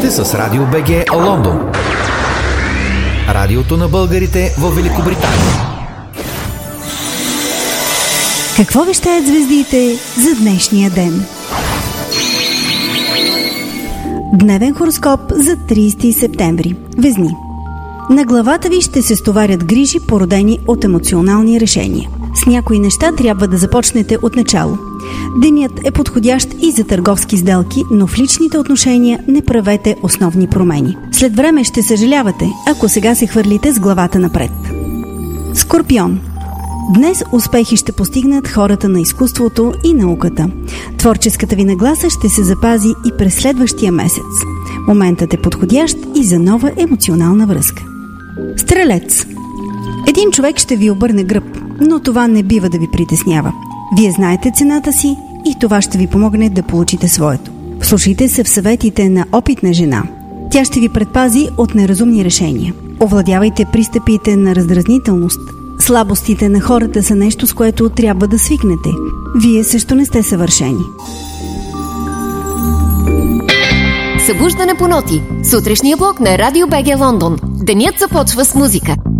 сте с Радио БГ Лондон. Радиото на българите в Великобритания. Какво вещаят звездите за днешния ден? Дневен хороскоп за 30 септември. Везни. На главата ви ще се стоварят грижи, породени от емоционални решения. С някои неща трябва да започнете от начало. Денят е подходящ и за търговски сделки, но в личните отношения не правете основни промени. След време ще съжалявате, ако сега се хвърлите с главата напред. Скорпион. Днес успехи ще постигнат хората на изкуството и науката. Творческата ви нагласа ще се запази и през следващия месец. Моментът е подходящ и за нова емоционална връзка. Стрелец. Един човек ще ви обърне гръб, но това не бива да ви притеснява. Вие знаете цената си и това ще ви помогне да получите своето. Вслушайте се в съветите на опитна жена. Тя ще ви предпази от неразумни решения. Овладявайте пристъпите на раздразнителност. Слабостите на хората са нещо, с което трябва да свикнете. Вие също не сте съвършени. Събуждане по ноти. Сутрешния блок на Радио БГ Лондон. Денят започва с музика.